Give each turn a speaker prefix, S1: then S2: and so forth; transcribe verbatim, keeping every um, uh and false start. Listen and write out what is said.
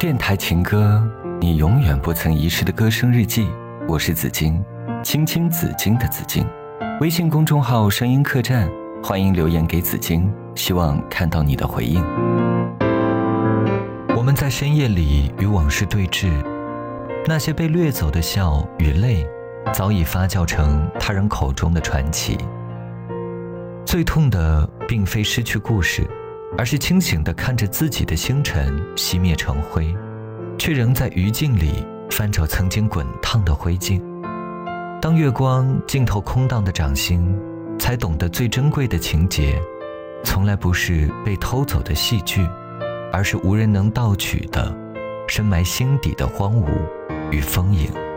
S1: 电台情歌，你永远不曾遗失的歌声日记。我是紫金，青青紫金的紫金。微信公众号声音客栈，欢迎留言给紫金，希望看到你的回应。我们在深夜里与往事对峙，那些被掠走的笑与泪，早已发酵成他人口中的传奇。最痛的并非失去故事，而是清醒地看着自己的星辰熄灭成灰，却仍在余烬里翻找曾经滚烫的灰烬。当月光浸透空荡的掌心，才懂得最珍贵的情节，从来不是被偷走的戏剧，而是无人能盗取的深埋心底的荒芜与丰盈。